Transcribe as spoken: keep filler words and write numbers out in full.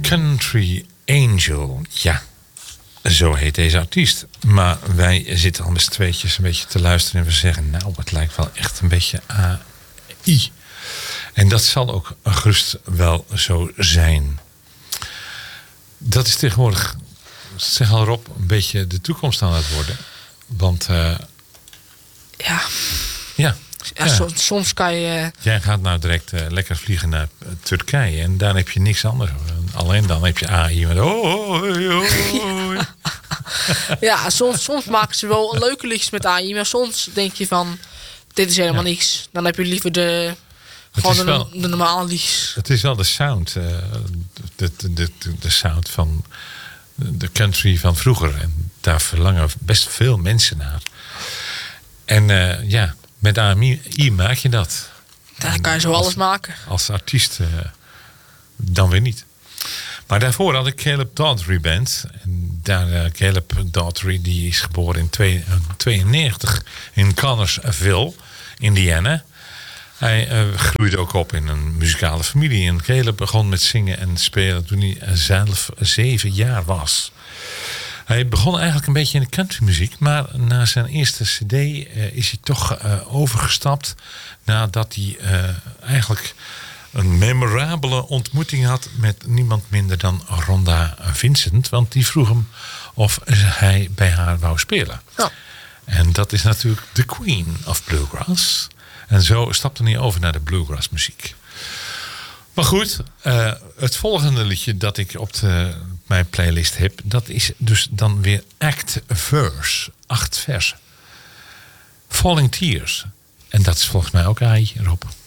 Country Angel, ja. Zo heet deze artiest. Maar wij zitten al met z'n tweetjes een beetje te luisteren en we zeggen, nou, het lijkt wel echt een beetje A I. En dat zal ook gerust wel zo zijn. Dat is tegenwoordig, zeg al Rob, een beetje de toekomst aan het worden. Want, uh, ja. Ja. Ja, ja. Soms, soms kan je... Jij gaat nou direct uh, lekker vliegen naar uh, Turkije. En daar heb je niks anders. Alleen dan heb je A I met... Oh, oh, oh, oh. Ja, ja soms, soms maken ze wel leuke liedjes met A I. Maar soms denk je van... Dit is helemaal ja. niks. Dan heb je liever de... Gewoon de, wel, de normale liedjes. Het is wel de sound. Uh, de, de, de, de sound van de country van vroeger. En daar verlangen best veel mensen naar. En uh, ja... Met A I maak je dat. Daar kan je zo als, alles maken. Als artiest uh, dan weer niet. Maar daarvoor had ik Caleb Daughtry Band. En daar, uh, Caleb Daughtry die is geboren in tweeënnegentig in Connersville, Indiana. Hij uh, groeide ook op in een muzikale familie. En Caleb begon met zingen en spelen toen hij zelf zeven jaar was. Hij begon eigenlijk een beetje in de countrymuziek, maar na zijn eerste cd uh, is hij toch uh, overgestapt nadat hij uh, eigenlijk een memorabele ontmoeting had met niemand minder dan Rhonda Vincent, want die vroeg hem of hij bij haar wou spelen. Ja. En dat is natuurlijk de Queen of Bluegrass. En zo stapte hij over naar de bluegrass muziek. Maar goed, uh, het volgende liedje dat ik op de, mijn playlist heb, dat is dus dan weer act verse, acht versen. Falling Tears. En dat is volgens mij ook A I, Rob.